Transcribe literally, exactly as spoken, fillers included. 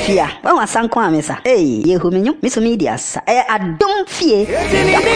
Fia, when was Sanko Amesa? Hey, Yehuminum, Miss Medias, I don't fear.